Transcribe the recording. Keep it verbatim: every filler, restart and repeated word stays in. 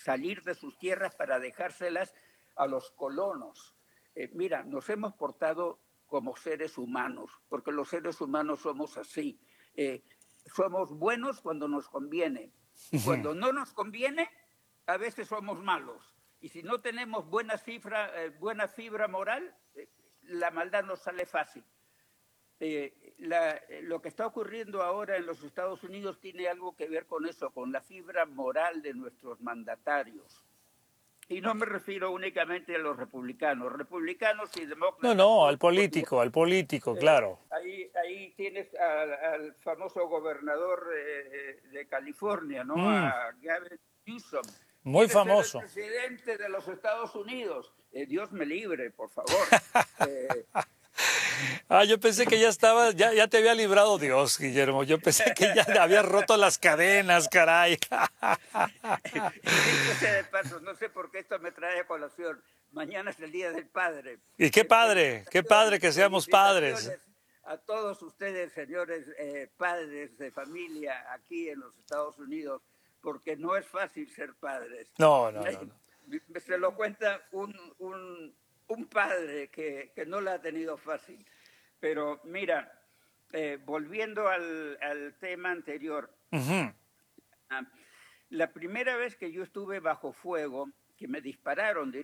salir de sus tierras para dejárselas a los colonos. Eh, mira, nos hemos portado como seres humanos, porque los seres humanos somos así. Eh, somos buenos cuando nos conviene, y cuando no nos conviene, a veces somos malos. Y si no tenemos buena fibra, eh, buena fibra moral, eh, la maldad nos sale fácil. Eh, la, lo que está ocurriendo ahora en los Estados Unidos tiene algo que ver con eso, con la fibra moral de nuestros mandatarios. Y no me refiero únicamente a los republicanos, republicanos y No, demócratas. no, al Todos, político, al político, eh, claro. ahí, ahí tienes al, al famoso gobernador eh, de California, ¿no? Mm, A Gavin Newsom. muy Quiere ser el famoso. presidente de los Estados Unidos. Eh, Dios me libre, por favor. Eh, Ah, yo pensé que ya estaba, ya, ya te había librado Dios, Guillermo. Yo pensé que ya había roto las cadenas, caray. y dicho sea de paso, no sé por qué esto me trae a colación. Mañana es el Día del Padre. Y qué Eh, padre, qué padre felicitaciones, que seamos padres. felicitaciones a todos ustedes, señores eh, padres de familia aquí en los Estados Unidos, porque no es fácil ser padres. No, no, no, no. Se lo cuenta un, un, un padre que, que no la ha tenido fácil. Pero mira, eh, volviendo al, al tema anterior, Ujú. ah, la primera vez que yo estuve bajo fuego, que me dispararon